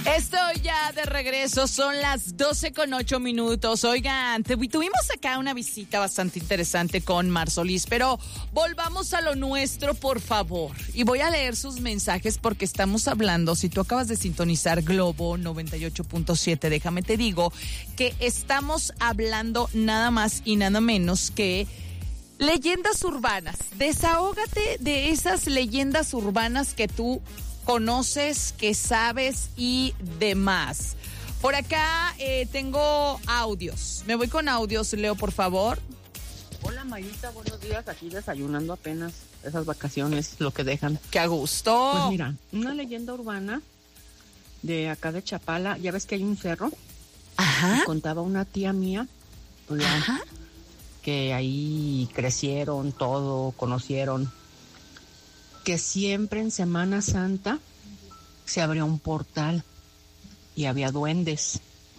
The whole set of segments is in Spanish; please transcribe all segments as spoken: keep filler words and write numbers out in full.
Estoy ya de regreso, son las doce con ocho minutos. Oigan, tuvimos acá una visita bastante interesante con Mar Solís, pero volvamos a lo nuestro, por favor. Y voy a leer sus mensajes porque estamos hablando, si tú acabas de sintonizar Globo noventa y ocho punto siete, déjame te digo que estamos hablando nada más y nada menos que leyendas urbanas. Desahógate de esas leyendas urbanas que tú conoces, que sabes y demás. Por acá eh, tengo audios. Me voy con audios, Leo, por favor. Hola, Mayita, buenos días. Aquí desayunando apenas. Esas vacaciones, lo que dejan. ¡Qué a gusto! Pues mira, una leyenda urbana de acá de Chapala. Ya ves que hay un cerro. Ajá. Y contaba una tía mía. Pues, Ajá. Que ahí crecieron, todo, conocieron. Que siempre en Semana Santa se abría un portal y había duendes.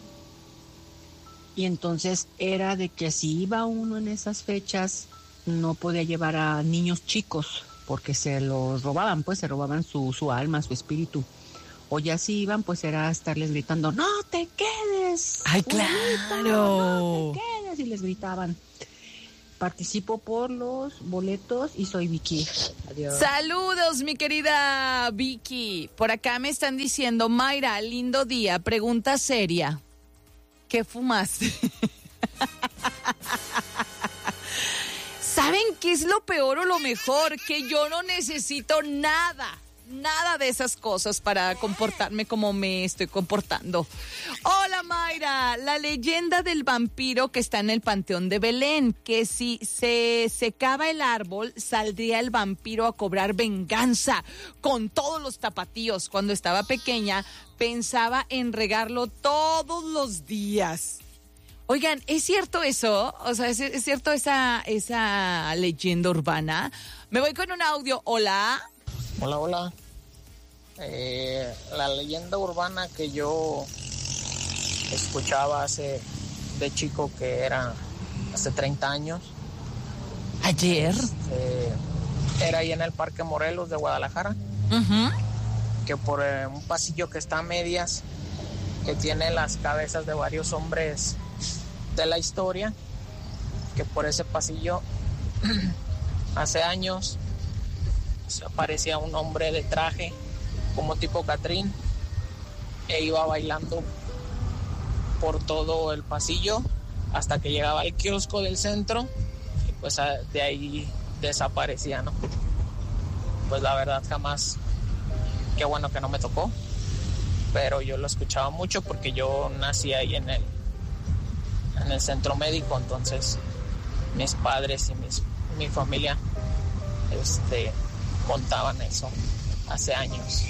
Y entonces era de que si iba uno en esas fechas, no podía llevar a niños chicos, porque se los robaban, pues se robaban su, su alma, su espíritu. O ya si iban, pues era estarles gritando, ¡no te quedes! ¡Ay, ¡Juanita, claro! ¡no te quedes! Y les gritaban. Participo por los boletos y soy Vicky. Adiós. Saludos, mi querida Vicky. Por acá me están diciendo, Mayra, lindo día. Pregunta seria. ¿Qué fumaste? ¿Saben qué es lo peor o lo mejor? Que yo no necesito nada. Nada de esas cosas para comportarme como me estoy comportando. Hola, Mayra, la leyenda del vampiro que está en el Panteón de Belén, que si se secaba el árbol, saldría el vampiro a cobrar venganza con todos los tapatíos. Cuando estaba pequeña, pensaba en regarlo todos los días. Oigan, ¿es cierto eso? O sea, ¿es, es cierto esa, esa leyenda urbana? Me voy con un audio. Hola. Hola, hola. Eh, la leyenda urbana que yo escuchaba hace de chico, que era hace treinta años. Ayer. Eh, era ahí en el Parque Morelos de Guadalajara. Uh-huh. Que por eh, un pasillo que está a medias, que tiene las cabezas de varios hombres de la historia, que por ese pasillo hace años se aparecía un hombre de traje como tipo Catrín e iba bailando por todo el pasillo hasta que llegaba al kiosco del centro y pues de ahí desaparecía, ¿no? Pues la verdad jamás, qué bueno que no me tocó, pero yo lo escuchaba mucho porque yo nací ahí en el en el centro médico, entonces mis padres y mis, mi familia este contaban eso hace años.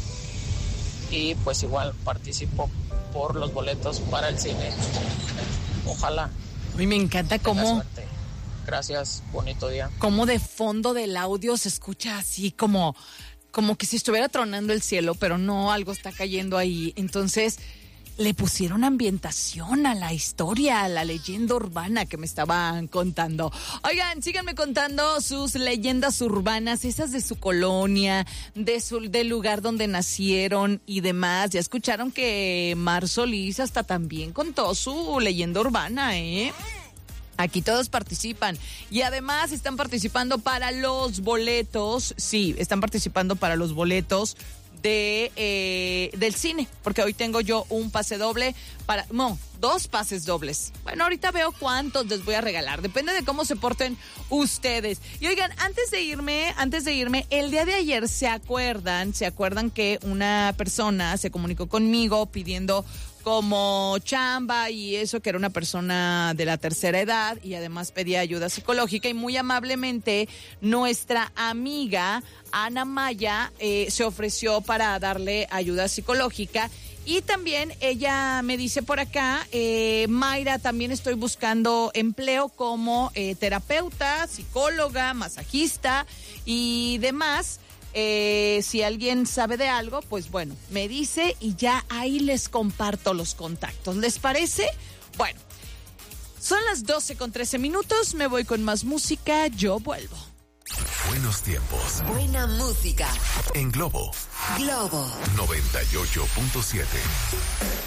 Y pues igual participo por los boletos para el cine. Ojalá. A mí me encanta cómo, gracias, bonito día. Cómo de fondo del audio se escucha así como, como que si estuviera tronando el cielo, pero no, algo está cayendo ahí. Entonces le pusieron ambientación a la historia, a la leyenda urbana que me estaban contando. Oigan, síganme contando sus leyendas urbanas, esas de su colonia, de su, del lugar donde nacieron y demás. Ya escucharon que Mar Solís hasta también contó su leyenda urbana, ¿eh? Aquí todos participan y además están participando para los boletos, sí, están participando para los boletos de eh, del cine, porque hoy tengo yo un pase doble para, no, dos pases dobles. Bueno, ahorita veo cuántos les voy a regalar, depende de cómo se porten ustedes. Y oigan, antes de irme, antes de irme, el día de ayer, ¿se acuerdan? ¿Se acuerdan que una persona se comunicó conmigo pidiendo como chamba y eso, que era una persona de la tercera edad y además pedía ayuda psicológica? Y muy amablemente nuestra amiga Ana Maya eh, se ofreció para darle ayuda psicológica. Y también ella me dice por acá, eh, Mayra, también estoy buscando empleo como eh, terapeuta, psicóloga, masajista y demás. Eh, si alguien sabe de algo, pues bueno, me dice y ya ahí les comparto los contactos. ¿Les parece? Bueno, son las doce con trece minutos, me voy con más música, yo vuelvo. buenos tiempos. Buena música. En Globo. Globo. noventa y ocho punto siete.